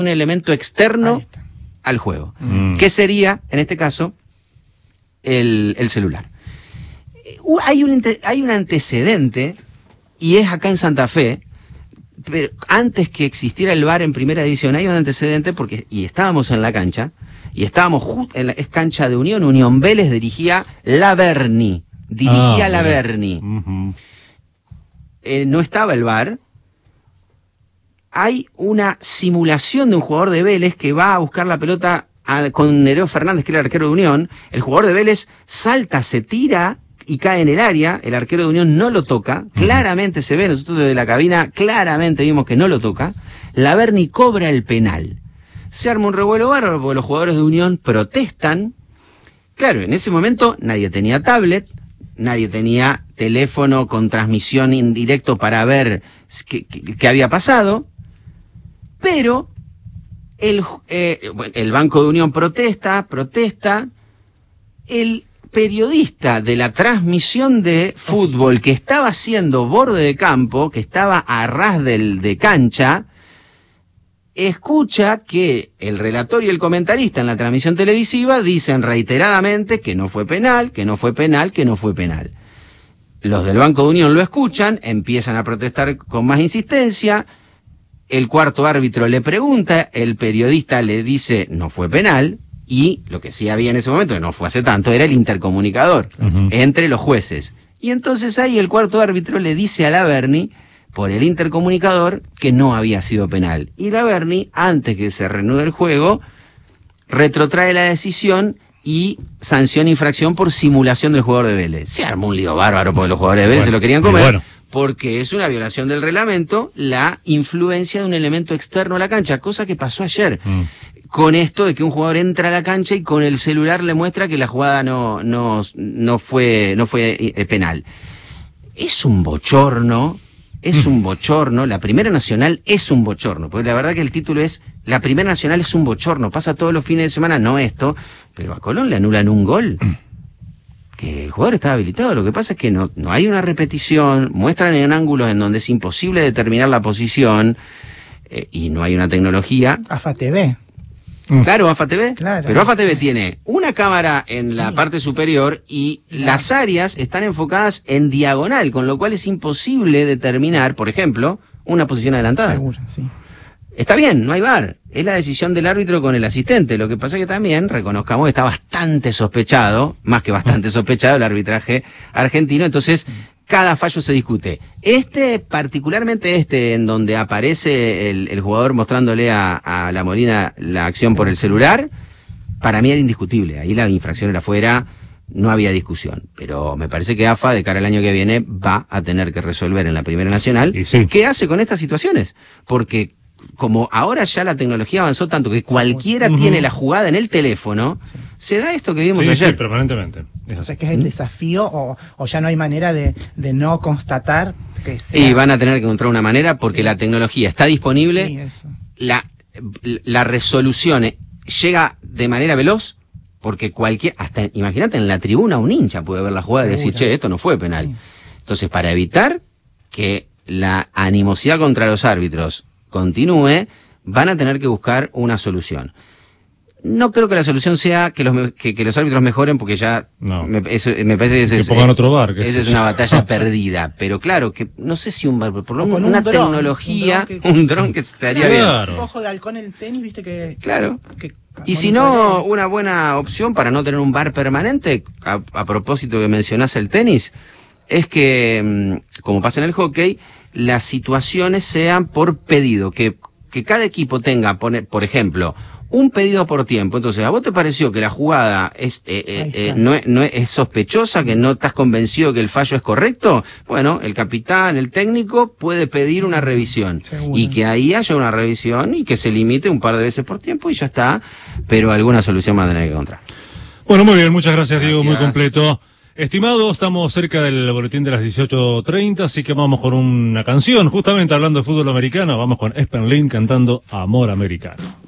un elemento externo al juego. ¿Qué sería, en este caso, el celular? Hay un antecedente, y es acá en Santa Fe, pero antes que existiera el VAR en primera división, hay un antecedente y estábamos en la cancha, y estábamos justo en la cancha de Unión Vélez dirigía Laverni. No estaba el VAR. Hay una simulación de un jugador de Vélez que va a buscar la pelota con Nereo Fernández, que era el arquero de Unión. El jugador de Vélez salta, se tira y cae en el área. El arquero de Unión no lo toca. Claramente se ve, nosotros desde la cabina claramente vimos que no lo toca. Laverni cobra el penal. Se arma un revuelo bárbaro porque los jugadores de Unión protestan. Claro, en ese momento nadie tenía tablet, nadie tenía teléfono con transmisión en directo para ver qué había pasado. Pero el Banco de Unión protesta. El periodista de la transmisión de fútbol que estaba haciendo borde de campo, que estaba a ras de cancha, escucha que el relator y el comentarista en la transmisión televisiva dicen reiteradamente que no fue penal, que no fue penal, que no fue penal. Los del Banco de Unión lo escuchan, empiezan a protestar con más insistencia. El cuarto árbitro le pregunta, el periodista le dice no fue penal, y lo que sí había en ese momento, que no fue hace tanto, era el intercomunicador entre los jueces. Y entonces ahí el cuarto árbitro le dice a Laverni, por el intercomunicador, que no había sido penal. Y Laverni, antes que se reanude el juego, retrotrae la decisión y sanciona infracción por simulación del jugador de Vélez. Se armó un lío bárbaro porque los jugadores de Vélez se lo querían comer. Porque es una violación del reglamento la influencia de un elemento externo a la cancha, cosa que pasó ayer. Con esto de que un jugador entra a la cancha y con el celular le muestra que la jugada no fue penal. Es un bochorno, la Primera Nacional es un bochorno, porque la verdad que el título es la Primera Nacional es un bochorno, pasa todos los fines de semana, no esto, pero a Colón le anulan un gol. Que el jugador estaba habilitado, lo que pasa es que no hay una repetición, muestran en ángulos en donde es imposible determinar la posición, y no hay una tecnología. AFA TV. Claro, AFA TV, claro. Pero AFA TV tiene una cámara en la parte superior y las áreas están enfocadas en diagonal, con lo cual es imposible determinar, por ejemplo, una posición adelantada. Seguro, sí. Está bien, no hay VAR, es la decisión del árbitro con el asistente. Lo que pasa es que también reconozcamos que está bastante sospechado, más que bastante sospechado el arbitraje argentino, entonces cada fallo se discute. Particularmente en donde aparece el jugador mostrándole a La Molina la acción por el celular, para mí era indiscutible, ahí la infracción era fuera, no había discusión. Pero me parece que AFA, de cara al año que viene, va a tener que resolver en la Primera Nacional qué hace con estas situaciones, porque como ahora ya la tecnología avanzó tanto que cualquiera tiene la jugada en el teléfono, se da esto que vimos ayer. Sí, permanentemente. O sea, que es el desafío o ya no hay manera de no constatar que sea. Y van a tener que encontrar una manera porque la tecnología está disponible, sí, eso. La resolución llega de manera veloz, porque hasta imagínate en la tribuna un hincha puede ver la jugada y decir, che, esto no fue penal. Sí. Entonces, para evitar que la animosidad contra los árbitros continúe, van a tener que buscar una solución. No creo que la solución sea que los árbitros mejoren, porque ya me parece que pongan otro VAR. Esa es una batalla perdida. Pero claro, que no sé si un VAR, por lo menos una tecnología, un dron que estaría bien. Un ojo de halcón en el tenis, viste que... Claro. Y si no, una buena opción para no tener un VAR permanente, a propósito que mencionás el tenis, es que, como pasa en el hockey, las situaciones sean por pedido, que cada equipo tenga, por ejemplo, un pedido por tiempo. Entonces, ¿a vos te pareció que la jugada no es sospechosa, que no estás convencido que el fallo es correcto? Bueno, el capitán, el técnico puede pedir una revisión. Seguro. Y que ahí haya una revisión y que se limite un par de veces por tiempo y ya está, pero alguna solución van a tener que encontrar. Bueno, muy bien, muchas gracias, Diego, muy completo. Estimado, estamos cerca del boletín de las 18:30, así que vamos con una canción, justamente hablando de fútbol americano, vamos con Espen Lind cantando Amor Americano.